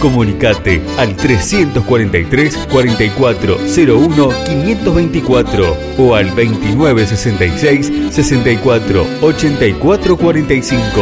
Comunicate al 343 4401 524 o al 2966 64 84 45.